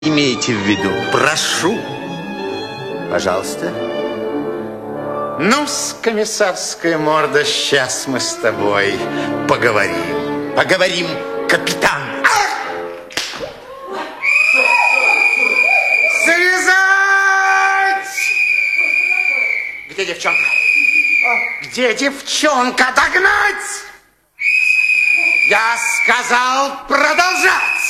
имеете в виду? Прошу. Пожалуйста. Ну-с, комиссарская морда, сейчас мы с тобой поговорим. Поговорим, капитан. Завязать! Где девчонка? Где девчонка? Догнать! Я сказал продолжать!